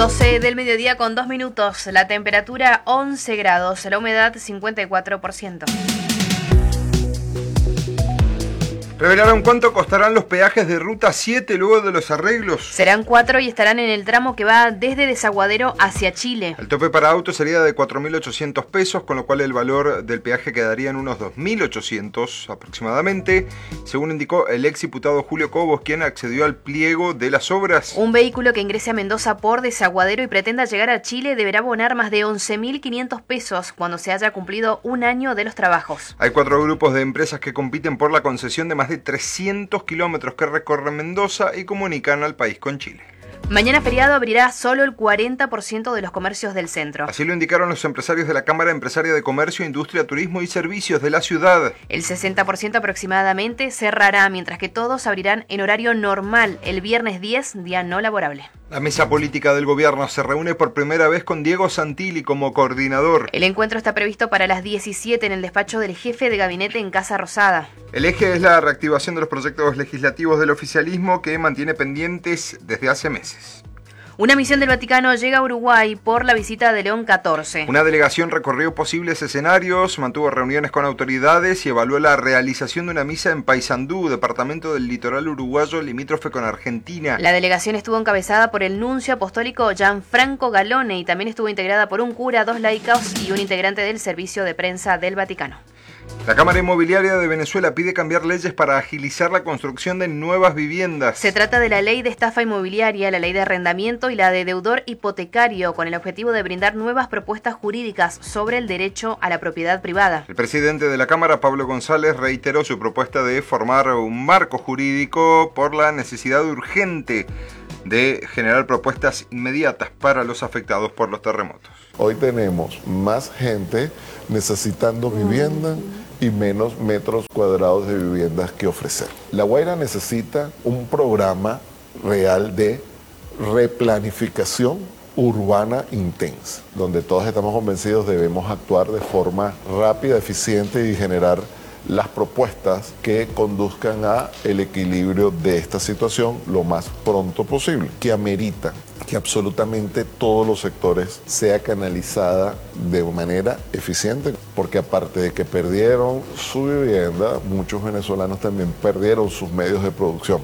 12 del mediodía con 2 minutos, la temperatura 11 grados, la humedad 54%. Revelaron cuánto costarán los peajes de Ruta 7 luego de los arreglos. Serán 4 y estarán en el tramo que va desde Desaguadero hacia Chile. El tope para autos sería de 4.800 pesos, con lo cual el valor del peaje quedaría en unos 2.800 aproximadamente, según indicó el exdiputado Julio Cobos, quien accedió al pliego de las obras. Un vehículo que ingrese a Mendoza por Desaguadero y pretenda llegar a Chile deberá abonar más de 11.500 pesos cuando se haya cumplido un año de los trabajos. Hay 4 grupos de empresas que compiten por la concesión de más de 300 kilómetros que recorren Mendoza y comunican al país con Chile. Mañana feriado abrirá solo el 40% de los comercios del centro. Así lo indicaron los empresarios de la Cámara Empresaria de Comercio, Industria, Turismo y Servicios de la ciudad. El 60% aproximadamente cerrará, mientras que todos abrirán en horario normal el viernes 10, día no laborable. La mesa política del gobierno se reúne por primera vez con Diego Santilli como coordinador. El encuentro está previsto para las 17 en el despacho del jefe de gabinete en Casa Rosada. El eje es la reactivación de los proyectos legislativos del oficialismo que mantiene pendientes desde hace meses. Una misión del Vaticano llega a Uruguay por la visita de León XIV. Una delegación recorrió posibles escenarios, mantuvo reuniones con autoridades y evaluó la realización de una misa en Paysandú, departamento del litoral uruguayo limítrofe con Argentina. La delegación estuvo encabezada por el nuncio apostólico Gianfranco Galone y también estuvo integrada por un cura, 2 laicos y un integrante del servicio de prensa del Vaticano. La Cámara Inmobiliaria de Venezuela pide cambiar leyes para agilizar la construcción de nuevas viviendas. Se trata de la ley de estafa inmobiliaria, la ley de arrendamiento y la de deudor hipotecario, con el objetivo de brindar nuevas propuestas jurídicas sobre el derecho a la propiedad privada. El presidente de la Cámara, Pablo González, reiteró su propuesta de formar un marco jurídico por la necesidad urgente de generar propuestas inmediatas para los afectados por los terremotos. Hoy tenemos más gente necesitando vivienda y menos metros cuadrados de viviendas que ofrecer. La Guaira necesita un programa real de replanificación urbana intensa, donde todos estamos convencidos debemos actuar de forma rápida, eficiente y generar las propuestas que conduzcan a el equilibrio de esta situación lo más pronto posible, que amerita que absolutamente todos los sectores sea canalizada de manera eficiente, porque aparte de que perdieron su vivienda, muchos venezolanos también perdieron sus medios de producción.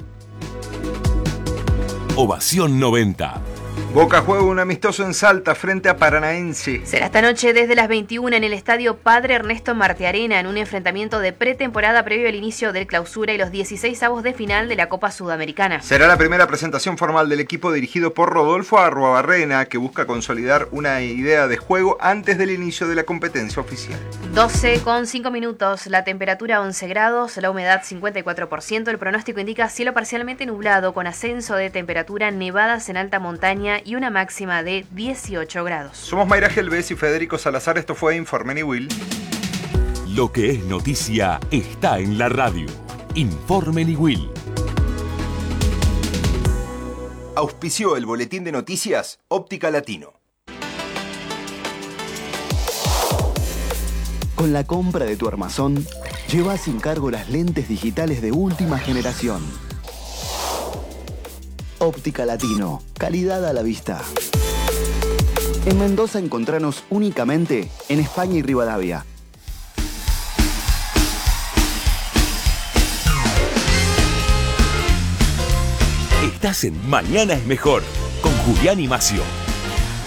Ovación 90. Boca juega un amistoso en Salta frente a Paranaense. Será esta noche desde las 21 en el estadio Padre Ernesto Martiarena en un enfrentamiento de pretemporada previo al inicio del clausura y los 16avos de final de la Copa Sudamericana. Será la primera presentación formal del equipo dirigido por Rodolfo Arruabarrena, que busca consolidar una idea de juego antes del inicio de la competencia oficial. 12 con 5 minutos, la temperatura 11 grados, la humedad 54%, el pronóstico indica cielo parcialmente nublado con ascenso de temperatura, nevadas en alta montaña y una máxima de 18 grados. Somos Mayra Gelbez y Federico Salazar, esto fue Informe Niwil. Lo que es noticia está en la radio. Informe Niwil. Auspició el boletín de noticias Óptica Latino. Con la compra de tu armazón, lleva sin cargo las lentes digitales de última generación. Óptica Latino, calidad a la vista. En Mendoza encontranos únicamente en España y Rivadavia. Estás en Mañana es Mejor con Julián y Macio.